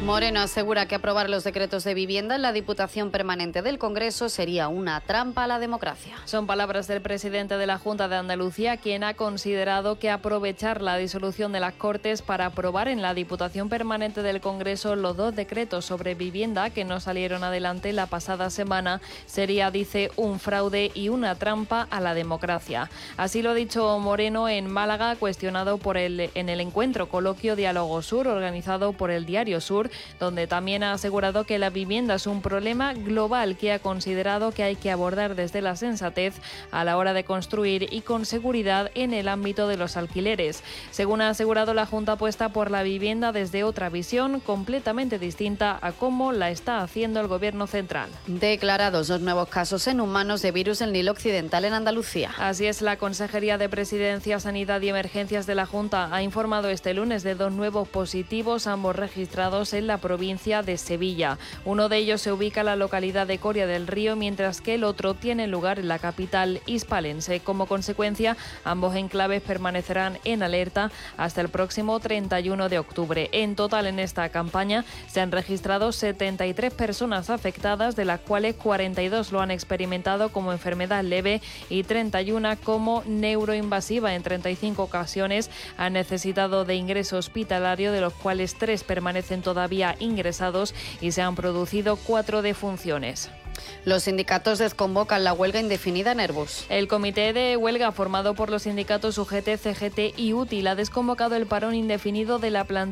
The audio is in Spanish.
Moreno asegura que aprobar los decretos de vivienda en la Diputación Permanente del Congreso sería una trampa a la democracia. Son palabras del presidente de la Junta de Andalucía, quien ha considerado que aprovechar la disolución de las Cortes para aprobar en la Diputación Permanente del Congreso los dos decretos sobre vivienda que no salieron adelante la pasada semana sería, dice, un fraude y una trampa a la democracia. Así lo ha dicho Moreno en Málaga, cuestionado en el encuentro Coloquio Diálogo Sur organizado por el Diario Sur, donde también ha asegurado que la vivienda es un problema global que ha considerado que hay que abordar desde la sensatez a la hora de construir y con seguridad en el ámbito de los alquileres. Según ha asegurado, la Junta apuesta por la vivienda desde otra visión completamente distinta a cómo la está haciendo el Gobierno central. Declarados 2 nuevos casos en humanos de virus del Nilo Occidental en Andalucía. Así es, la Consejería de Presidencia, Sanidad y Emergencias de la Junta ha informado este lunes de 2 nuevos positivos, ambos registrados en la provincia de Sevilla. Uno de ellos se ubica en la localidad de Coria del Río, mientras que el otro tiene lugar en la capital hispalense. Como consecuencia, ambos enclaves permanecerán en alerta hasta el próximo 31 de octubre. En total, en esta campaña se han registrado 73 personas afectadas, de las cuales 42 lo han experimentado como enfermedad leve y 31 como neuroinvasiva. En 35 ocasiones han necesitado de ingreso hospitalario, de los cuales 3 permanecen todavía ingresados y se han producido 4 defunciones. Los sindicatos desconvocan la huelga indefinida en Airbus. El comité de huelga formado por los sindicatos UGT, CGT y UTIL ha desconvocado el parón indefinido de la plantilla